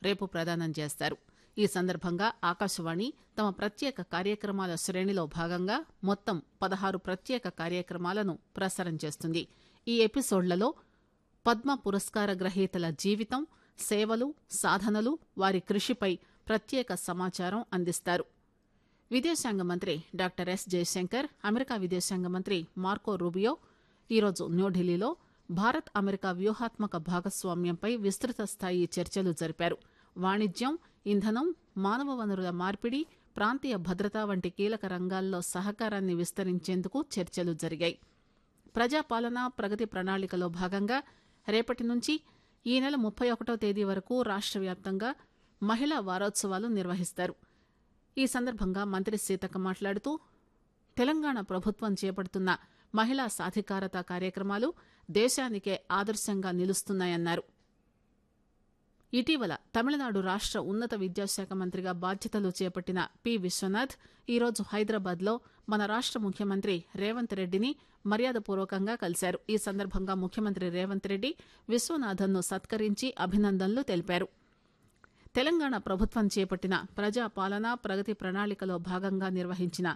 రేపు ప్రదానం చేస్తారు. ఈ సందర్భంగా ఆకాశవాణి తమ ప్రత్యేక కార్యక్రమాల శ్రేణిలో భాగంగా మొత్తం 16 ప్రత్యేక కార్యక్రమాలను ప్రసారం చేస్తుంది. ఈ ఎపిసోడ్లలో పద్మ పురస్కార గ్రహీతల జీవితం, సేవలు, సాధనలు, వారి కృషిపై ప్రత్యేక సమాచారం అందిస్తారు. విదేశాంగ మంత్రి డాక్టర్ ఎస్ జయశంకర్, అమెరికా విదేశాంగ మంత్రి మార్కో రూబియో ఈరోజు న్యూఢిల్లీలో భారత్ అమెరికా వ్యూహాత్మక భాగస్వామ్యంపై విస్తృత స్థాయి చర్చలు జరిపారు. వాణిజ్యం, ఇంధనం, మానవ వనరుల మార్పిడి, ప్రాంతీయ భద్రత వంటి కీలక రంగాల్లో సహకారాన్ని విస్తరించేందుకు చర్చలు జరిగాయి. ప్రజాపాలన ప్రగతి ప్రణాళికలో భాగంగా రేపటి నుంచి ఈ నెల 31వ తేదీ వరకు రాష్ట్ర వ్యాప్తంగా మహిళా వారోత్సవాలు నిర్వహిస్తారు. ఈ సందర్భంగా మంత్రి సీతక్క మాట్లాడుతూ తెలంగాణ ప్రభుత్వం చేపడుతున్న మహిళా సాధికారత కార్యక్రమాలు దేశానికే ఆదర్శంగా నిలుస్తున్నాయన్నారు. ఇటీవల తమిళనాడు రాష్ట్ర ఉన్నత విద్యాశాఖ మంత్రిగా బాధ్యతలు చేపట్టిన పి విశ్వనాథ్ ఈరోజు హైదరాబాద్లో మన రాష్ట్ర ముఖ్యమంత్రి రేవంత్ రెడ్డిని మర్యాదపూర్వకంగా కలిశారు. ఈ సందర్భంగా ముఖ్యమంత్రి రేవంత్ రెడ్డి విశ్వనాథన్ను సత్కరించి అభినందనలు తెలిపారు. తెలంగాణ ప్రభుత్వం చేపట్టిన ప్రజాపాలన ప్రగతి ప్రణాళికలో భాగంగా నిర్వహించిన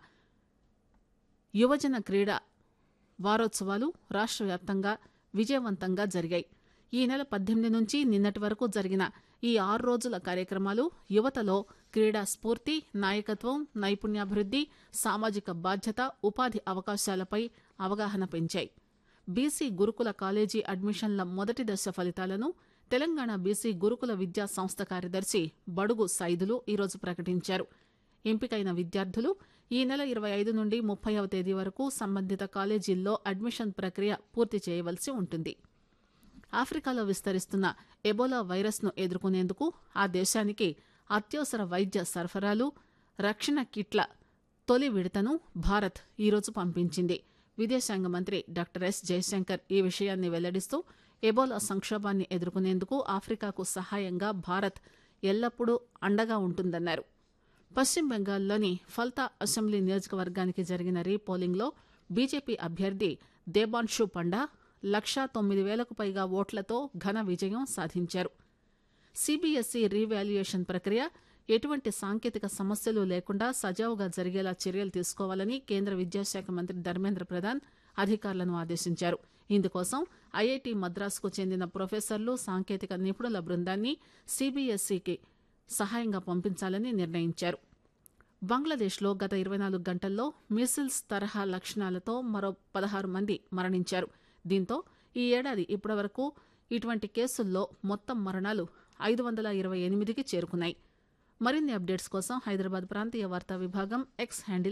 యువజన క్రీడా వారోత్సవాలు రాష్ట్ర వ్యాప్తంగా విజయవంతంగా జరిగాయి. ఈ నెల 18 నుంచి నిన్నటి వరకు జరిగిన ఈ 6 రోజుల కార్యక్రమాలు యువతలో క్రీడా స్ఫూర్తి, నాయకత్వం, నైపుణ్యాభివృద్ది, సామాజిక బాధ్యత, ఉపాధి అవకాశాలపై అవగాహన పెంచాయి. బీసీ గురుకుల కాలేజీ అడ్మిషన్ల మొదటి దశ ఫలితాలను తెలంగాణ బీసీ గురుకుల విద్యా సంస్థ కార్యదర్శి బడుగు సైదులు ఈరోజు ప్రకటించారు. ఎంపికైన విద్యార్థులు ఈ నెల 25 నుండి 30వ తేదీ వరకు సంబంధిత కాలేజీల్లో అడ్మిషన్ ప్రక్రియ పూర్తి చేయవలసి ఉంటుంది. ఆఫ్రికాలో విస్తరిస్తున్న ఎబోలా వైరస్ను ఎదుర్కొనేందుకు ఆ దేశానికి అత్యవసర వైద్య సరఫరాలు, రక్షణ కిట్ల తొలి విడతను భారత్ ఈరోజు పంపించింది. విదేశాంగ మంత్రి డాక్టర్ ఎస్ జయశంకర్ ఈ విషయాన్ని వెల్లడిస్తూ ఎబోలా సంక్షోభాన్ని ఎదుర్కొనేందుకు ఆఫ్రికాకు సహాయంగా భారత్ ఎల్లప్పుడూ అండగా ఉంటుందన్నారు. పశ్చిమ బెంగాల్లోని ఫల్తా అసెంబ్లీ నియోజకవర్గానికి జరిగిన రీపోలింగ్లో బీజేపీ అభ్యర్థి దేబాన్షు పండా 1,09,000కు పైగా ఓట్లతో ఘన విజయం సాధించారు. సీబీఎస్ఈ రీవాల్యుయేషన్ ప్రక్రియ ఎటువంటి సాంకేతిక సమస్యలు లేకుండా సజావుగా జరిగేలా చర్యలు తీసుకోవాలని కేంద్ర విద్యాశాఖ మంత్రి ధర్మేంద్ర ప్రధాన్ అధికారులను ఆదేశించారు. ఇందుకోసం ఐఐటి మద్రాసుకు చెందిన ప్రొఫెసర్లు, సాంకేతిక నిపుణుల బృందాన్ని సీబీఎస్ఈకి సహాయంగా పంపించాలని నిర్ణయించారు. బంగ్లాదేశ్లో గత 24 గంటల్లో మిసిల్స్ తరహా లక్షణాలతో మరో 16 మంది మరణించారు. దీంతో ఈ ఏడాది ఇప్పటివరకు ఇటువంటి కేసుల్లో మొత్తం మరణాలు 528కి చేరుకున్నాయి. మరిన్ని అప్డేట్స్ కోసం హైదరాబాద్ ప్రాంతీయ వార్తా విభాగం ఎక్స్ హ్యాండిల్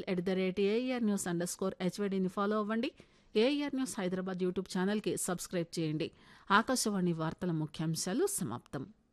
@AIR_HVDని ఫాలో అవ్వండి. AIR న్యూస్ హైదరాబాద్ యూట్యూబ్ ఛానల్కి సబ్స్క్రైబ్ చేయండి. ఆకాశవాణి వార్తల ముఖ్యాంశాలు సమాప్తం.